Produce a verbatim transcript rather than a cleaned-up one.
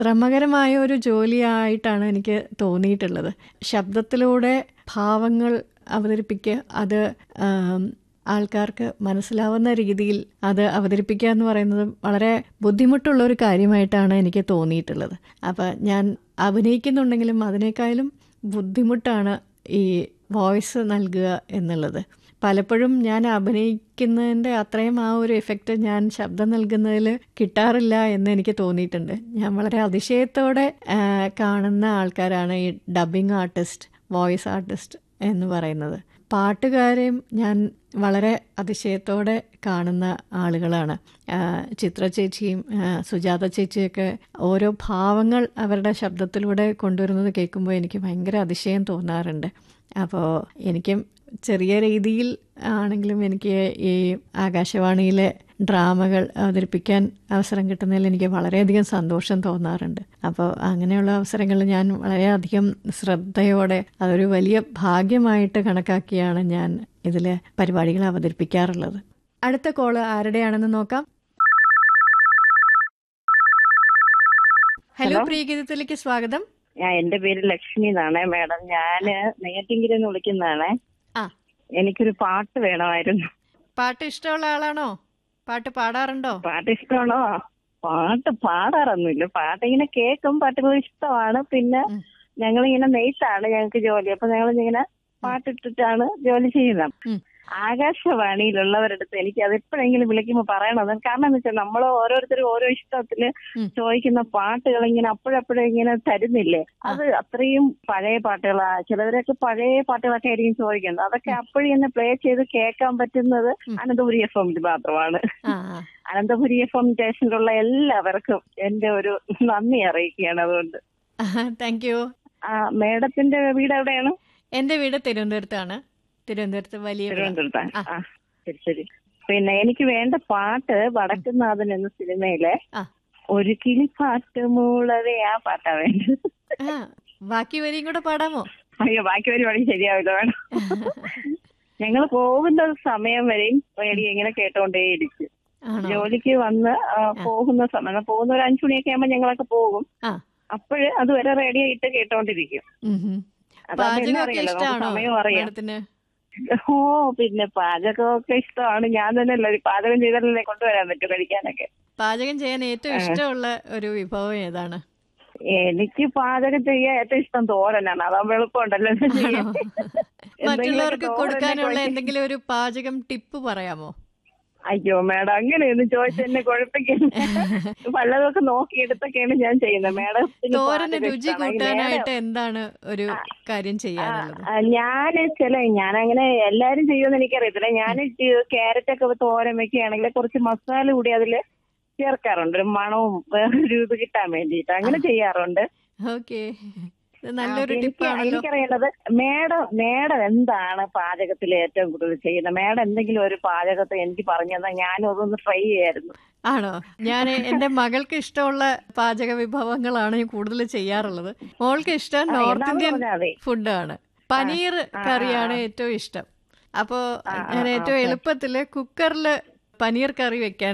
ശ്രമകരമായ ഒരു ജോലിയായിട്ടാണ് എനിക്ക് തോന്നിയിട്ടുള്ളത്. ശബ്ദത്തിലൂടെ ഭാവങ്ങൾ അവതരിപ്പിക്കുക, അത് ആം, ആൾക്കാർക്ക് മനസ്സിലാവുന്ന രീതിയിൽ അത് അവതരിപ്പിക്കുക എന്ന് പറയുന്നത് വളരെ ബുദ്ധിമുട്ടുള്ള ഒരു കാര്യമായിട്ടാണ് എനിക്ക് തോന്നിയിട്ടുള്ളത്. അപ്പം ഞാൻ അഭിനയിക്കുന്നുണ്ടെങ്കിലും അതിനേക്കാളും ബുദ്ധിമുട്ടാണ് ഈ വോയിസ് നൽകുക എന്നുള്ളത്. പലപ്പോഴും ഞാൻ അഭിനയിക്കുന്നതിൻ്റെ അത്രയും ആ ഒരു എഫക്റ്റ് ഞാൻ ശബ്ദം നൽകുന്നതിൽ കിട്ടാറില്ല എന്ന് എനിക്ക് തോന്നിയിട്ടുണ്ട്. ഞാൻ വളരെ അതിശയത്തോടെ ആ, കാണുന്ന ആൾക്കാരാണ് ഈ ഡബ്ബിംഗ് ആർട്ടിസ്റ്റ്, വോയിസ് ആർട്ടിസ്റ്റ് എന്ന് പറയുന്നത്. പാട്ടുകാരെയും ഞാൻ വളരെ അതിശയത്തോടെ കാണുന്ന ആളുകളാണ്. ആ, ചിത്ര ചേച്ചിയും ആ, സുജാത ചേച്ചിയൊക്കെ ഓരോ ഭാവങ്ങൾ അവരുടെ ശബ്ദത്തിലൂടെ കൊണ്ടുവരുന്നത് കേൾക്കുമ്പോൾ എനിക്ക് ഭയങ്കര അതിശയം തോന്നാറുണ്ട്. അപ്പോൾ എനിക്കും ചെറിയ രീതിയിൽ ആണെങ്കിലും എനിക്ക് ഈ ആകാശവാണിയിലെ ഡ്രാമകൾ അവതരിപ്പിക്കാൻ അവസരം കിട്ടുന്നതിൽ എനിക്ക് വളരെയധികം സന്തോഷം തോന്നാറുണ്ട്. അപ്പോൾ അങ്ങനെയുള്ള അവസരങ്ങൾ ഞാൻ വളരെയധികം ശ്രദ്ധയോടെ അതൊരു വലിയ ഭാഗ്യമായിട്ട് കണക്കാക്കിയാണ് ഞാൻ ഇതിൽ പരിപാടികൾ അവതരിപ്പിക്കാറുള്ളത്. അടുത്ത കോള് ആരുടെയാണെന്ന് നോക്കാം. ഹലോ, പ്രിയഗീതത്തിലേക്ക് സ്വാഗതം. ഞാൻ എന്റെ പേര് ലക്ഷ്മി എന്നാണ് മാഡം. ഞാന് നെയ്യാറ്റിൻകരയിൽ നിന്ന് വിളിക്കുന്നതാണ്. ആ, എനിക്കൊരു പാട്ട് വേണമായിരുന്നു. പാട്ട് ഇഷ്ടമുള്ള ആളാണോ? പാട്ട് പാടാറുണ്ടോ? പാട്ട് ഇഷ്ടമാണോ? പാട്ട് പാടാറൊന്നുമില്ല. പാട്ട് ഇങ്ങനെ കേൾക്കും, പാട്ടുകൾ ഇഷ്ടമാണ്. പിന്നെ ഞങ്ങളിങ്ങനെ നെയ്ത്താണ് ഞങ്ങൾക്ക് ജോലി. അപ്പൊ ഞങ്ങൾ ഇങ്ങനെ പാട്ടിട്ടിട്ടാണ് ജോലി ചെയ്യുന്നത്. ആകാശവാണിയിലുള്ളവരുടെ അടുത്ത് എനിക്ക് അത് എപ്പോഴെങ്കിലും വിളിക്കുമ്പോൾ പറയണത്. കാരണം എന്ന് വെച്ചാൽ നമ്മൾ ഓരോരുത്തരും ഓരോ ഇഷ്ടത്തില് ചോദിക്കുന്ന പാട്ടുകൾ ഇങ്ങനെ അപ്പോഴപ്പോഴും ഇങ്ങനെ തരുന്നില്ലേ, അത് അത്രയും പഴയ പാട്ടുകളാ. ചിലവരൊക്കെ പഴയ പാട്ടുകളൊക്കെ ആയിരിക്കും ചോദിക്കുന്നത്. അതൊക്കെ അപ്പോഴും തന്നെ പ്ലേ ചെയ്ത് കേൾക്കാൻ പറ്റുന്നത് അനന്തപുരി എഫ് എമ്മിൽ മാത്രമാണ്. അനന്തപുരി എഫ് എം സ്റ്റേഷനിലുള്ള എല്ലാവർക്കും എന്റെ ഒരു നന്ദി അറിയിക്കുകയാണ്. അതുകൊണ്ട് താങ്ക് യു. മേഡത്തിന്റെ വീട് എവിടെയാണ്? എന്റെ വീട് തിരുവനന്തപുരത്താണ്. തിരുവനന്തപുരത്ത് വലിയ തിരുവനന്തപുരത്താണ്. ആ, ശരി ശരി. പിന്നെ എനിക്ക് വേണ്ട പാട്ട് വടക്കുന്നാഥൻ എന്ന സിനിമയിലെ ഒരു കിളിപ്പാട്ട് മൂളവേ, ആ പാട്ടാ വേണ്ടത്. ബാക്കി വരിയും കൂടെ പാടാമോ? അയ്യോ, ബാക്കി വരി പാടി ശരിയാവില്ല, വേണം. ഞങ്ങൾ പോകുന്ന സമയം വരെയും റേഡിയോ ഇങ്ങനെ കേട്ടോണ്ടേയിരിക്കും. ജോലിക്ക് വന്ന് പോകുന്ന സമയം, പോകുന്ന ഒരു അഞ്ചു മണിയൊക്കെ ആകുമ്പോൾ ഞങ്ങളൊക്കെ പോകും. അപ്പോഴ് അതുവരെ റേഡിയോ ഇട്ട് കേട്ടോണ്ടിരിക്കും. അറിയാലോ, സമയം അറിയാം. ഓ, പിന്നെ പാചകമൊക്കെ ഇഷ്ടമാണ്. ഞാൻ തന്നെ അല്ല പാചകം ചെയ്താലല്ലേ കൊണ്ടുവരാൻ പറ്റും കഴിക്കാനൊക്കെ. പാചകം ചെയ്യാൻ ഏറ്റവും ഇഷ്ടമുള്ള ഒരു വിഭവം ഏതാണ്? എനിക്ക് പാചകം ചെയ്യാൻ ഏറ്റവും ഇഷ്ടം തോരനാണ്. അതാകുമ്പോൾ എളുപ്പമുണ്ടല്ലോ. മറ്റുള്ളവർക്ക് കൊടുക്കാനുള്ള എന്തെങ്കിലും ഒരു പാചകം ടിപ്പ് പറയാമോ? അയ്യോ മേഡം, അങ്ങനെയൊന്നും ചോദിച്ചെന്നെ കുഴപ്പിക്കില്ല. പലതൊക്കെ നോക്കിയെടുത്തൊക്കെയാണ് ഞാൻ ചെയ്യുന്നത്. മേഡം തോരന് രുചി കൂട്ടാനായിട്ട് എന്താണ് ഒരു കാര്യം ചെയ്യാനുള്ളത്? ഞാൻ ചില ഞാനങ്ങനെ എല്ലാരും ചെയ്യുമെന്ന് എനിക്കറിയത്തില്ല. ഞാൻ ക്യാരറ്റ് ഒക്കെ തോരൻ വെക്കുകയാണെങ്കിൽ കുറച്ച് മസാല കൂടി അതില് ചേർക്കാറുണ്ട്, ഒരു മണവും വേറൊരു ഇത് കിട്ടാൻ വേണ്ടിയിട്ട്. അങ്ങനെ ചെയ്യാറുണ്ട്. ഓക്കെ, നല്ലൊരു ടിപ്പാണല്ലോ. എനിക്കറിയേണ്ടത് മേഡം മേഡം എന്താണ് പാചകത്തിൽ ഏറ്റവും കൂടുതൽ ചെയ്യുന്നത്? മേഡം എന്തെങ്കിലും ഒരു പാചകത്തെ എനിക്ക് പറഞ്ഞു തന്നാൽ ഞാനും അതൊന്ന് ട്രൈ ചെയ്യായിരുന്നു. ആണോ? ഞാൻ എന്റെ മകൾക്ക് ഇഷ്ടമുള്ള പാചക വിഭവങ്ങളാണ് കൂടുതൽ ചെയ്യാറുള്ളത്. മോൾക്ക് ഇഷ്ടം നോർത്ത് ഇന്ത്യൻ ഫുഡാണ്. പനീർ കറിയാണ് ഏറ്റവും ഇഷ്ടം. അപ്പോ ഞാൻ ഏറ്റവും എളുപ്പത്തില് കുക്കറില് പനീർ കറി വെക്കാൻ